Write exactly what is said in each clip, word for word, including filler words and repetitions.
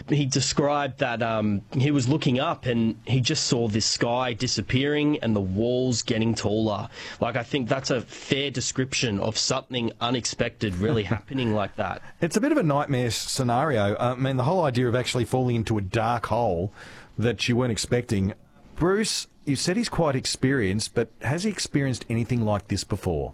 he described that um, he was looking up and he just saw this sky disappearing and the walls getting taller. Like, I think that's a fair description of something unexpected really happening like that. It's a bit of a nightmare scenario. I mean, the whole idea of actually falling into a dark hole that you weren't expecting. Bruce, you said he's quite experienced, but has he experienced anything like this before?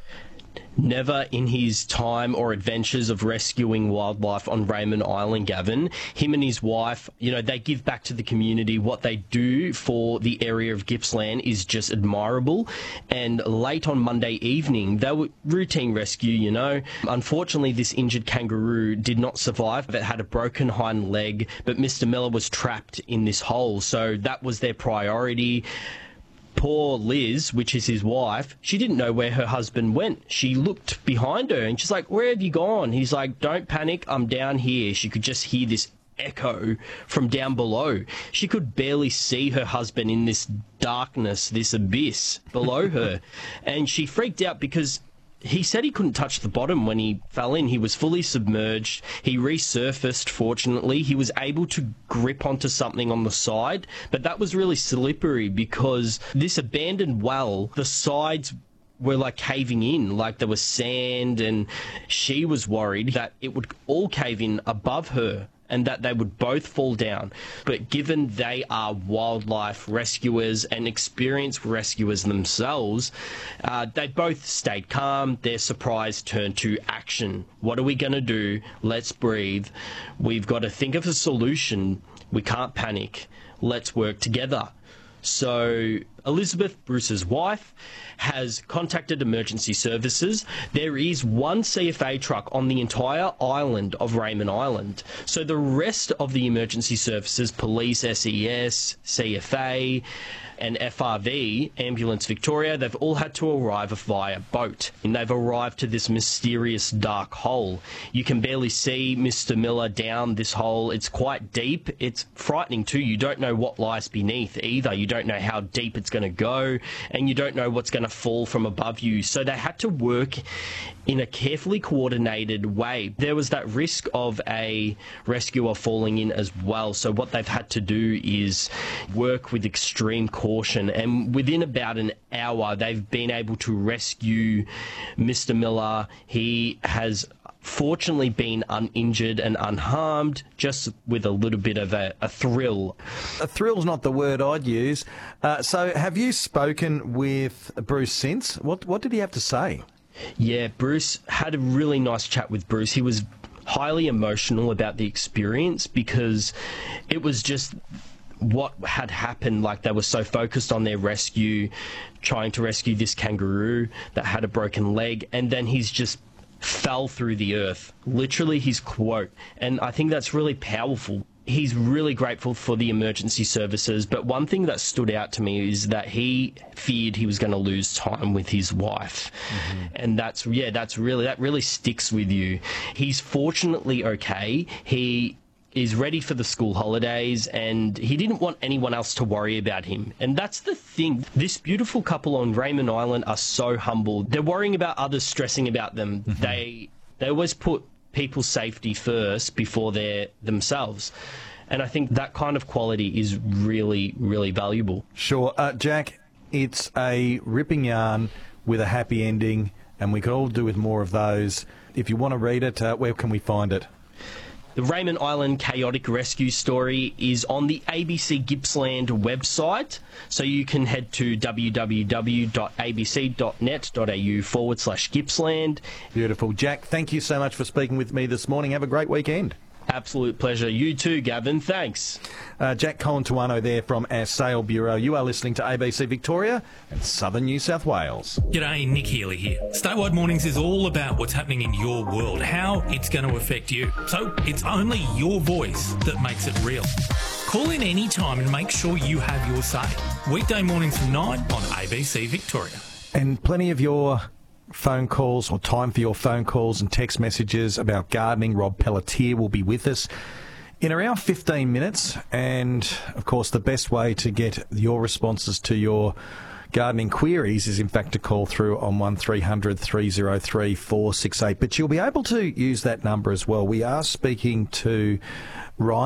Never in his time or adventures of rescuing wildlife on Raymond Island, Gavin. Him and his wife, you know, they give back to the community. What they do for the area of Gippsland is just admirable. And late on Monday evening, they were routine rescue, you know. Unfortunately, this injured kangaroo did not survive. It had a broken hind leg, but Mister Miller was trapped in this hole. So that was their priority. Poor Liz, which is his wife, she didn't know where her husband went. She looked behind her and she's like, "Where have you gone?" He's like, "Don't panic, I'm down here." She could just hear this echo from down below. She could barely see her husband in this darkness, this abyss below her. And she freaked out because he said he couldn't touch the bottom when he fell in. He was fully submerged. He resurfaced, fortunately. He was able to grip onto something on the side, but that was really slippery because this abandoned well, the sides were like caving in, like there was sand, and she was worried that it would all cave in above her and that they would both fall down. But given they are wildlife rescuers and experienced rescuers themselves, uh, they both stayed calm. Their surprise turned to action. What are we going to do? Let's breathe. We've got to think of a solution. We can't panic. Let's work together. So Elizabeth, Bruce's wife, has contacted emergency services. There is one C F A truck on the entire island of Raymond Island. So the rest of the emergency services, police, S E S, C F A, and F R V, Ambulance Victoria, they've all had to arrive via boat. And they've arrived to this mysterious dark hole. You can barely see Mister Miller down this hole. It's quite deep. It's frightening too. You don't know what lies beneath either. You don't know how deep it's going to go, and you don't know what's going to fall from above you. So they had to work in a carefully coordinated way. There was that risk of a rescuer falling in as well. So what they've had to do is work with extreme caution, and within about an hour they've been able to rescue Mister Miller. He has fortunately been uninjured and unharmed, just with a little bit of a, a thrill. A thrill's not the word I'd use. Uh, so have you spoken with Bruce since? What, what did he have to say? Yeah, Bruce had a really nice chat with Bruce. He was highly emotional about the experience because it was just what had happened. Like, they were so focused on their rescue, trying to rescue this kangaroo that had a broken leg, and then he's just fell through the earth. Literally his quote. And I think that's really powerful. He's really grateful for the emergency services, but one thing that stood out to me is that he feared he was going to lose time with his wife. Mm-hmm. And that's, yeah, that's really, that really sticks with you. He's fortunately okay. He is ready for the school holidays, and he didn't want anyone else to worry about him. And that's the thing. This beautiful couple on Raymond Island are so humble. They're worrying about others stressing about them. Mm-hmm. They they always put people's safety first before their themselves. And I think that kind of quality is really, really valuable. Sure. Uh, Jack, it's a ripping yarn with a happy ending, and we could all do with more of those. If you want to read it, uh, where can we find it? The Raymond Island Chaotic Rescue story is on the A B C Gippsland website, so you can head to www.abc.net.au forward slash Gippsland. Beautiful. Jack, thank you so much for speaking with me this morning. Have a great weekend. Absolute pleasure. You too, Gavin. Thanks. Uh, Jack Colantuano there from our Sale Bureau. You are listening to A B C Victoria and Southern New South Wales. G'day, Nick Healy here. Statewide Mornings is all about what's happening in your world, how it's going to affect you. So it's only your voice that makes it real. Call in any time and make sure you have your say. Weekday mornings from nine on A B C Victoria. And plenty of your phone calls, or time for your phone calls and text messages about gardening. Rob Pelletier will be with us in around fifteen minutes. And, of course, the best way to get your responses to your gardening queries is, in fact, to call through on one three hundred three oh three four six eight. But you'll be able to use that number as well. We are speaking to Ryan